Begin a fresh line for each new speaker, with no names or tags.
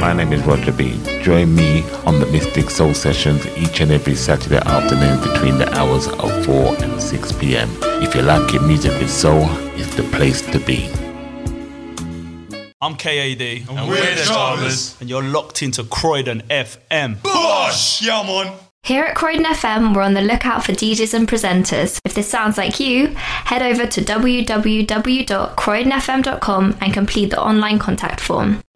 My name is Roger B. Join me on the Mystic Soul Sessions each and every Saturday afternoon between the hours of 4 and 6 p.m. If you like your music with soul, it's the place to be.
I'm KAD.
And we're the Chalmers.
And you're locked into Croydon FM.
Bosh! Yeah, man.
Here at Croydon FM, we're on the lookout for DJs and presenters. If this sounds like you, head over to www.croydonfm.com and complete the online contact form.